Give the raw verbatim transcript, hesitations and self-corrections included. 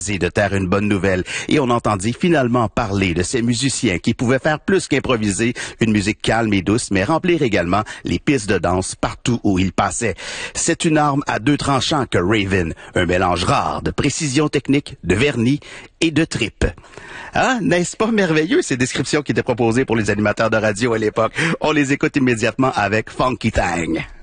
de taire une bonne nouvelle et on entendit finalement parler de ces musiciens qui pouvaient faire plus qu'improviser une musique calme et douce, mais remplir également les pistes de danse partout où ils passaient. C'est une arme à deux tranchants que Raven, un mélange rare de précision technique, de vernis et de tripes. Ah, n'est-ce pas merveilleux ces descriptions qui étaient proposées pour les animateurs de radio à l'époque? On les écoute immédiatement avec Funky Tang.